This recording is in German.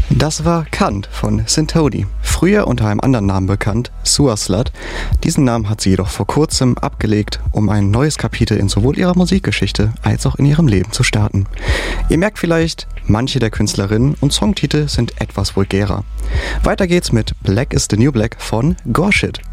Das war Kant von Sintodi, früher unter einem anderen Namen bekannt, Sewer Slut. Diesen Namen hat sie jedoch vor kurzem abgelegt, um ein neues Kapitel in sowohl ihrer Musikgeschichte als auch in ihrem Leben zu starten. Ihr merkt vielleicht, manche der Künstlerinnen und Songtitel sind etwas vulgärer. Weiter geht's mit Black is the New Black von Goreshit.